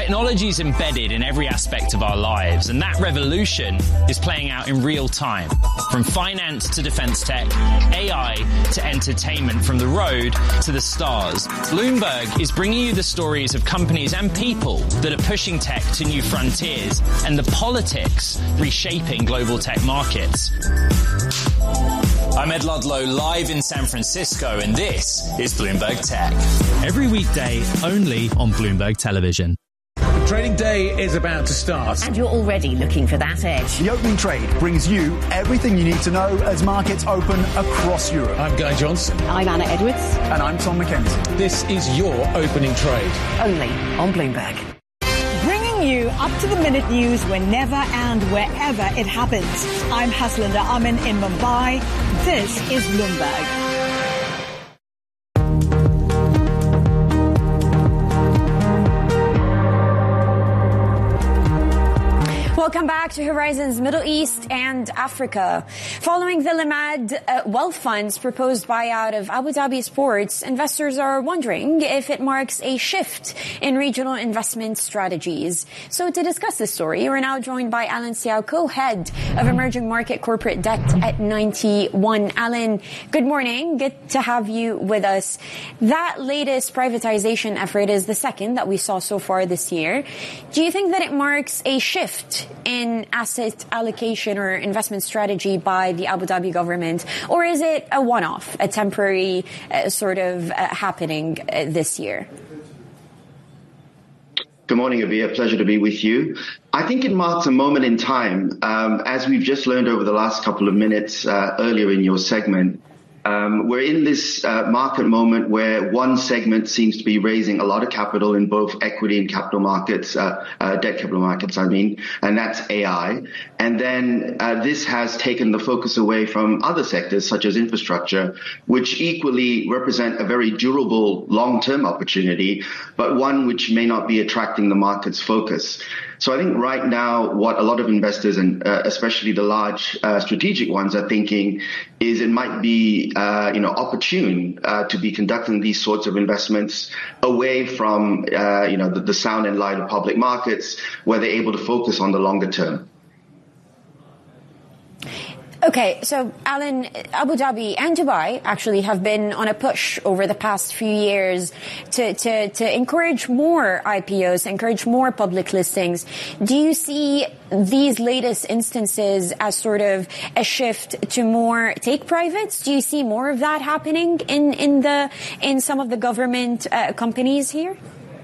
Technology is embedded in every aspect of our lives, and that revolution is playing out in real time. From finance to defense tech, AI to entertainment, from the road to the stars. Bloomberg is bringing you the stories of companies and people that are pushing tech to new frontiers and the politics reshaping global tech markets. I'm Ed Ludlow, live in San Francisco, and this is Bloomberg Tech. Every weekday, only on Bloomberg Television. Trading day is about to start. And you're already looking for that edge. The opening trade brings you everything you need to know as markets open across Europe. I'm Guy Johnson. I'm Anna Edwards. And I'm Tom McKenzie. This is your opening trade. Only on Bloomberg. Bringing you up-to-the-minute news whenever and wherever it happens. I'm Haslinda Amin in Mumbai. This is Bloomberg. Welcome back to Horizons Middle East and Africa. Following the Lamad Wealth Fund's proposed buyout of Abu Dhabi Sports, investors are wondering if it marks a shift in regional investment strategies. So to discuss this story, we're now joined by Alan Xiao, co-head of Emerging Market Corporate Debt at 91. Alan, good morning. Good to have you with us. That latest privatization effort is the second that we saw so far this year. Do you think that it marks a shift in asset allocation or investment strategy by the Abu Dhabi government, or is it a one-off, a temporary happening this year? Good morning, Abia. Pleasure to be with you. I think it marks a moment in time, as we've just learned over the last couple of minutes earlier in your segment. We're in this market moment where one segment seems to be raising a lot of capital in both equity and capital markets, debt capital markets, and that's AI. And then this has taken the focus away from other sectors such as infrastructure, which equally represent a very durable long-term opportunity, but one which may not be attracting the market's focus. So I think right now what a lot of investors and especially the large strategic ones are thinking is it might be opportune to be conducting these sorts of investments away from the sound and light of public markets, where they're able to focus on the longer term. Okay, so Alan, Abu Dhabi and Dubai actually have been on a push over the past few years to encourage more IPOs, encourage more public listings. Do you see these latest instances as sort of a shift to more take privates? Do you see more of that happening in some of the government companies here?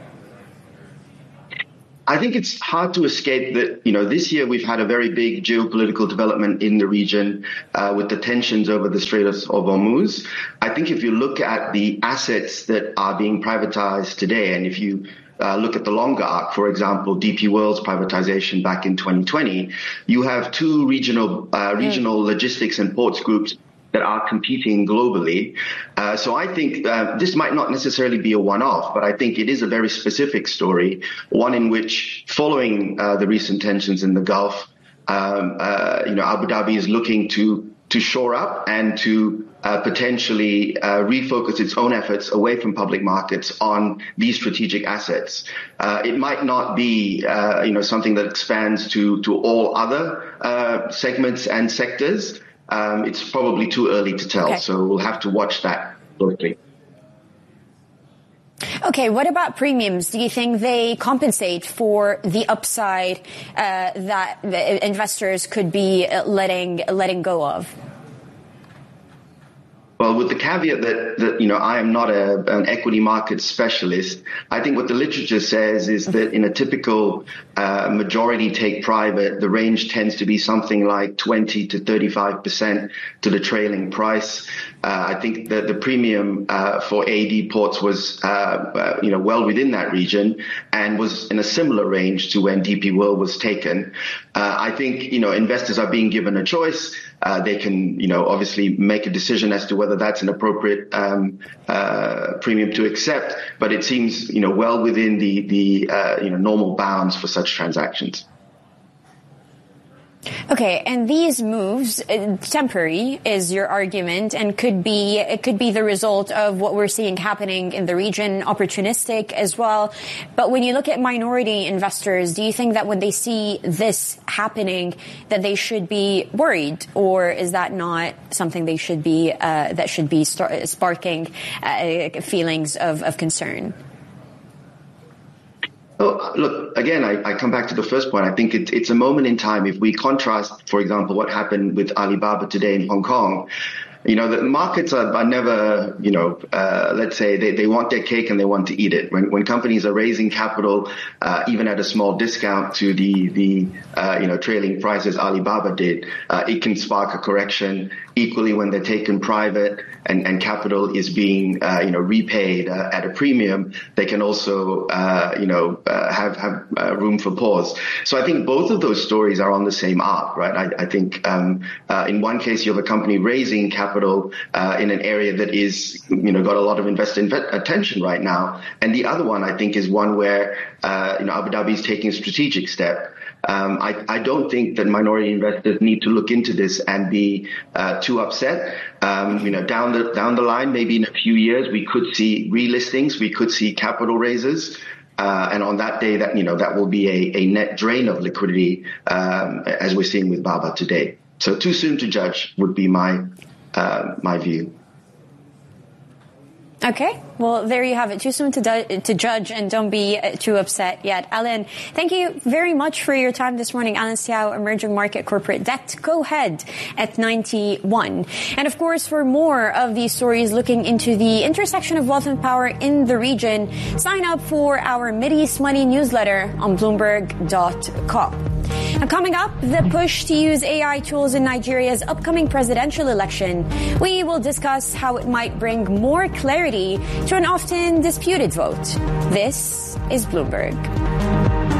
I think it's hard to escape that, this year we've had a very big geopolitical development in the region with the tensions over the Strait of Hormuz. I think if you look at the assets that are being privatized today, and if you look at the longer arc, for example, DP World's privatization back in 2020, you have two regional logistics and ports groups that are competing globally. So I think this might not necessarily be a one-off, but I think it is a very specific story, one in which, following the recent tensions in the Gulf, Abu Dhabi is looking to shore up and to potentially refocus its own efforts away from public markets on these strategic assets. It might not be something that expands to all other segments and sectors. It's probably too early to tell, so we'll have to watch that closely. Okay, what about premiums? Do you think they compensate for the upside that the investors could be letting go of? Well, with the caveat that I am not an equity market specialist, I think what the literature says is that in a typical majority take private, the range tends to be something like 20 to 35% to the trailing price. I think that the premium for AD ports was well within that region and was in a similar range to when DP World was taken. I think investors are being given a choice. They can obviously make a decision as to whether that's an appropriate premium to accept, but it seems well within the normal bounds for such transactions. Okay, and these moves, temporary is your argument, and could be the result of what we're seeing happening in the region, opportunistic as well. But when you look at minority investors, do you think that when they see this happening, that they should be worried, or is that not something they should be sparking feelings of concern? Oh, look, again, I come back to the first point. I think it's a moment in time. If we contrast, for example, what happened with Alibaba today in Hong Kong, the markets are never, let's say they want their cake and they want to eat it. When companies are raising capital, even at a small discount to the trailing prices Alibaba did, it can spark a correction. Equally, when they're taken private and capital is being, repaid at a premium, they can also, have room for pause. So I think both of those stories are on the same arc, right? I think in one case you have a company raising capital in an area that is, got a lot of investor attention right now, and the other one I think is one where Abu Dhabi is taking a strategic step. I don't think that minority investors need to look into this and be too upset. Down the line, maybe in a few years, we could see relistings, we could see capital raises, and on that day, that will be a net drain of liquidity, as we're seeing with Baba today. So too soon to judge would be my view. Okay, well, there you have it. Too soon to judge, and don't be too upset yet. Alan, thank you very much for your time this morning. Alan Siao, Emerging Market Corporate Debt Co-Head at 91. And of course, for more of these stories looking into the intersection of wealth and power in the region, sign up for our Mideast Money newsletter on Bloomberg.com. Now, coming up, the push to use AI tools in Nigeria's upcoming presidential election. We will discuss how it might bring more clarity to an often disputed vote. This is Bloomberg.